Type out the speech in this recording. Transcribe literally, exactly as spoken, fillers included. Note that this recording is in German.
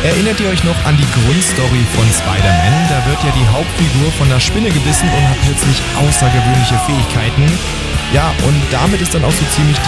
Erinnert ihr euch noch an die Grundstory von Spider-Man? Da wird ja die Hauptfigur von einer Spinne gebissen und hat plötzlich außergewöhnliche Fähigkeiten. Ja, und damit ist dann auch so ziemlich